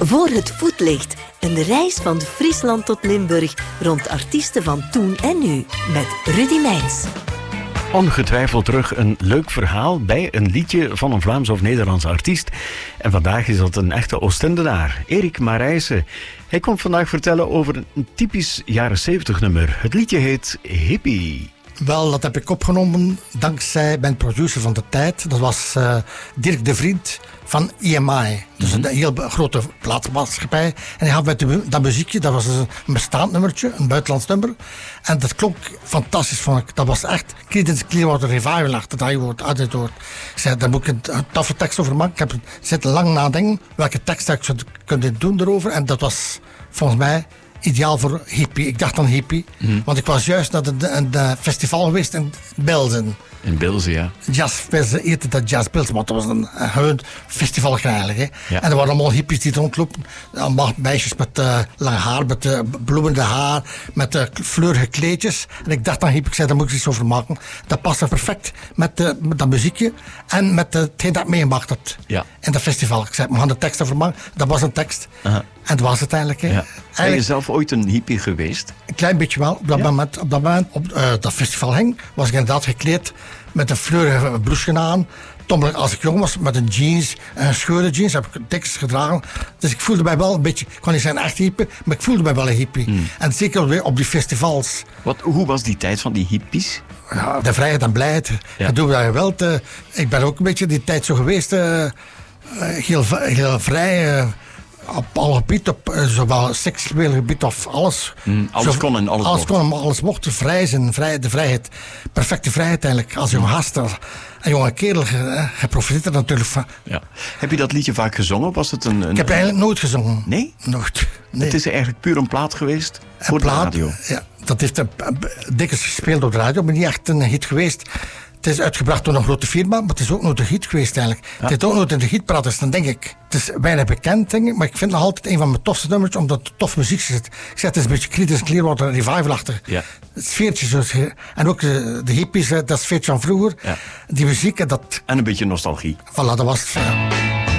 Voor het voetlicht. Een reis van Friesland tot Limburg rond artiesten van toen en nu. Met Rudy Meijns. Ongetwijfeld terug een leuk verhaal bij een liedje van een Vlaams of Nederlands artiest. En vandaag is dat een echte Oostendenaar, Erik Marijsen. Hij komt vandaag vertellen over een typisch jaren 70 nummer. Het liedje heet Hippie. Wel, dat heb ik opgenomen dankzij mijn producer van de tijd. Dat was Dirk de Vriend van EMI. Dus een heel grote plaatsmaatschappij. En hij had met dat muziekje, dat was een bestaand nummertje, een buitenlands nummer. En dat klonk fantastisch, vond ik. Dat was echt Creedence Clearwater Revival achter dat je hoort, uit het woord. Ik zei, daar moet ik een toffe tekst over maken. Ik heb zitten lang nadenken welke tekst ik zou kunnen doen erover. En dat was volgens mij ideaal voor hippie. Ik dacht aan hippie, want ik was juist naar een festival geweest in Belzen. In Belzen, ja. Jazzpils, heette dat Jazzpils, want dat was een festival eigenlijk. Hè. Ja. En er waren allemaal hippies die rondlopen. Allemaal meisjes met lang haar, met bloemende haar, met fleurige kleedjes. En ik dacht aan hippie, ik zei, daar moet ik iets over maken. Dat paste perfect met dat muziekje en met hetgeen dat ik meegemaakt had in dat festival. Ik zei, we gaan de tekst over maken. Dat was een tekst. En dat was het eigenlijk. Hè. Ben je zelf ooit een hippie geweest? Een klein beetje wel. Op dat moment op dat festival hing, was ik inderdaad gekleed met een fleurige blouse aan. Als ik jong was, met een jeans, een scheurde jeans, heb ik dikjes gedragen. Dus ik voelde mij wel een beetje, ik kan niet zijn echt hippie, maar ik voelde mij wel een hippie. En zeker weer op die festivals. Hoe was die tijd van die hippies? Ja, de vrijheid en blijheid. Ja. Doe wat je wilt. Ik ben ook een beetje die tijd zo geweest. Heel vrij. Op alle gebied, op zowel seksueel gebied of alles. Alles kon en alles mocht. Alles mocht. Vrij zijn, de vrijheid. Perfecte vrijheid eigenlijk. Als jonge gast, een jonge kerel, je profiteert er natuurlijk van. Ja. Heb je dat liedje vaak gezongen? Was het een... Ik heb eigenlijk nooit gezongen. Nee? Nooit. Nee. Het is eigenlijk puur een plaat geweest voor de radio. Ja, dat heeft dikwijls gespeeld op de radio, maar niet echt een hit geweest. Het is uitgebracht door een grote firma, maar het is ook nooit een hit geweest eigenlijk. Ja. Het is ook nooit in de hitparade, dus dan denk ik. Het is weinig bekend, denk ik, maar ik vind het nog altijd een van mijn tofste nummers, omdat het tof muziek zit. Ik zeg, het is een beetje Creedence Clearwater Revival-achtig. Ja. Het sfeertje, zoals, en ook de hippies, dat sfeertje van vroeger. Ja. Die muziek, dat... En een beetje nostalgie. Voilà, dat was het. Ja.